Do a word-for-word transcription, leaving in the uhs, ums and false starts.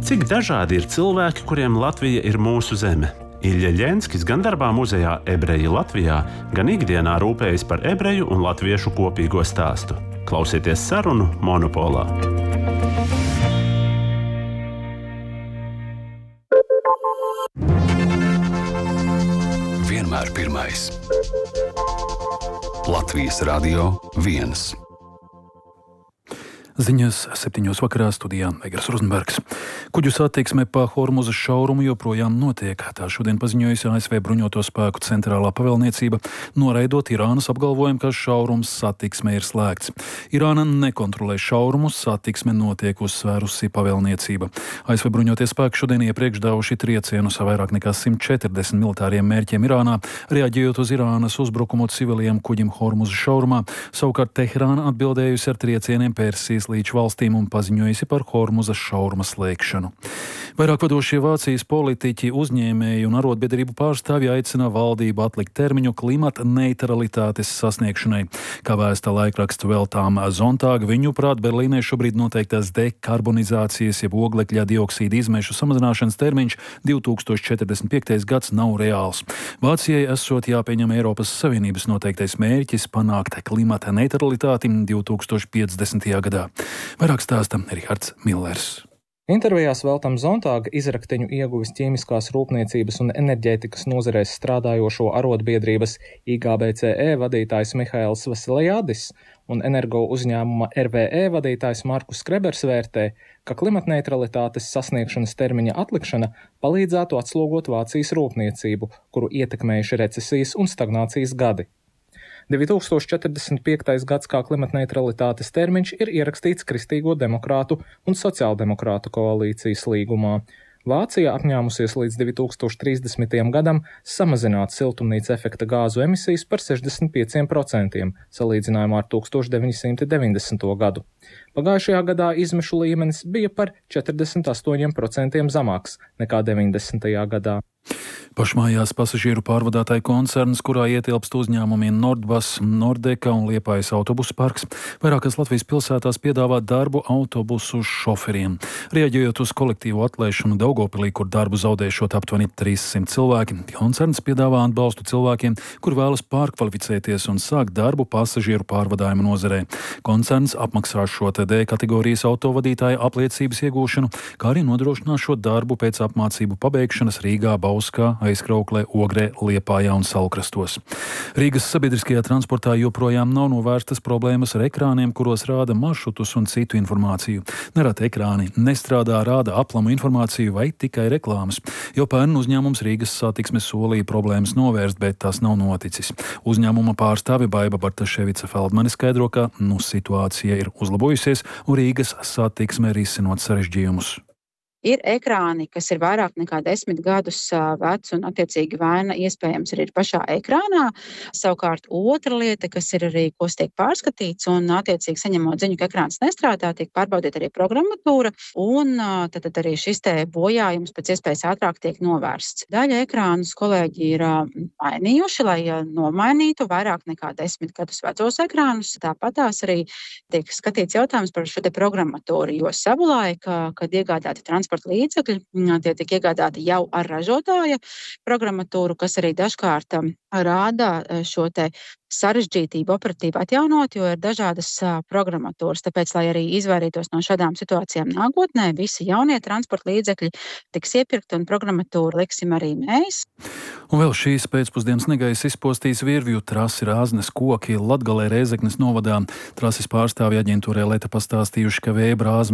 Cik dažādi ir cilvēki, kuriem Latvija ir mūsu zeme? Ilja Ļenskis gan darbā muzejā Ebreji Latvijā, gan ikdienā rūpējas par ebreju un latviešu kopīgo stāstu. Klausieties sarunu Monopolā. Vienmēr pirmais. Latvijas Radio viens. Ziņas septiņos vakarā studijā Egers Rozenbergs. Kuģu satiksme pa Hormuzas šaurumu joprojām notiek. Tā šodien paziņojusi A S V bruņoto spēku centrālā pavēlniecība, noraidot Irānas apgalvojumu, ka šaurums satiksme ir slēgts. Irāna nekontrolē šaurumus, satiksme notiek, uzsvērusi pavēlniecība. A S V bruņotie spēki šodien iepriekš devuši triecienus vairāk nekā simt četrdesmit militāriem mērķiem Irānā, reaģējot uz Irānas uzbrukumu civiliem kuģim Hormuzas šaurumā. Savukārt Teherāna atbildējusi ar triecieniem Persijas līča valstīm un paziņojusi par Hormuzas šauruma slēgšanu. Vairāk vadošie Vācijas politiķi, uzņēmēji un arotbiedrību pārstāvji aicina valdību atlikt termiņu klimata neutralitātes sasniegšanai. Kā vēsta laikraksts Weltām Zontāga, viņu prāt Berlīnē šobrīd noteiktas dekarbonizācijas, jeb oglekļa dioksīda izmešu samazināšanas termiņš divi tūkstoši četrdesmit piektais gads nav reāls. Vācijai esot jāpieņem Eiropas Savienības noteiktais mērķis panākt klimata neutralitāti divi tūkstoši piecdesmitajā gadā. Vairāk stāsta Rihards Millers. Intervijās Weltam Zontāga izrakteņu ieguves ķīmiskās rūpniecības un enerģētikas nozarēs strādājošo arotbiedrības I G B C E vadītājs Mihails Vasiljādis un energo uzņēmuma R V E vadītājs Markus Skrebers vērtē, ka klimatneutralitātes sasniegšanas termiņa atlikšana palīdzētu atslogot Vācijas rūpniecību, kuru ietekmējuši recesijas un stagnācijas gadi. divi tūkstoši četrdesmit piektais gads kā klimatneutralitātes termiņš ir ierakstīts Kristīgo demokrātu un sociāldemokrātu koalīcijas līgumā. Vācija apņēmusies līdz divi tūkstoši trīsdesmitajam gadam samazināt siltumnīca efekta gāzu emisijas par sešdesmit pieciem procentiem, salīdzinājumā ar deviņdesmit deviņdesmito gadu. Pagājušajā gadā izmešu līmenis bija par četrdesmit astoņiem procentiem zemāks nekā deviņdesmitajā gadā. Pašmājās pasažieru pārvadātāju koncerns, kurā ietilpst uzņēmumiem Nordbus, Nordeka un Liepājas autobusu parks, vairākās Latvijas pilsētās piedāvā darbu autobusu šoferiem. Reaģējot uz kolektīvu atlaišanu Daugavpilī, kur darbu zaudēšot aptuveni trīssimt cilvēki, koncerns piedāvā atbalstu cilvēkiem, kur vēlas pārkvalificēties un sākt darbu pasažieru pārvadājumu nozarē. Koncerns apmaksāšot D kategorijas autovadītāja apliecības iegūšanu, kā arī nodrošināšot darbu pēc apmācību pabeigšanas Rīgā, Bauskā, Aizkrauklē, Ogrē, Liepājā un Saulkrastos. Rīgas sabiedriskajā transportā joprojām nav novērstas problēmas ar ekrāniem, kuros rāda maršrutus un citu informāciju. Nereti ekrāni nestrādā, rāda aplamu informāciju vai tikai reklāmas. Jau pērn uzņēmums Rīgas satiksmes solīja problēmas novērst, bet tas nav noticis. Uzņēmuma pārstāve Baiba Bartaševica Feldmane skaidro, ka nu situācija ir uzlabojusies un Rīgas satiksme risinot sarežģījumus. Ir ekrāni, kas ir vairāk nekā desmit gadus veci un attiecīgi vaina iespējams arī ir pašā ekrānā. Savukārt otra lieta, kas ir arī, ko tiek pārskatīts un attiecīgi saņemot ziņu, ka ekrāns nestrādā, tiek pārbaudīta arī programmatūra un tad, tad arī šis te bojājums pēc iespējas ātrāk tiek novērsts. Daļa ekrānus kolēģi ir mainījuši, lai nomainītu vairāk nekā desmit gadus vecos ekrānus. Tāpat tās arī tiek skatīts jautājums par šo te programmatūru, jo savulaik, kad iegādāti transporta līdzekļi, tie tiek iegādāti jau ar ražotāja programmatūru, kas arī dažkārt rāda šo te sarežģītību operatīvi atjaunot, jo ir dažādas programmatūras. Tāpēc, lai arī izvairītos no šādām situācijām nākotnē, visi jaunie transporta līdzekļi tiks iepirkti un programmatūru liksim arī mēs. Un vēl šīs pēcpusdienas negaisa izpostīs Virvju trasi Rāznes koki Latgalē Rēzeknes novadā. Trases pārstāvji aģentūrai Leta pastāstījuši, ka vēja brāzma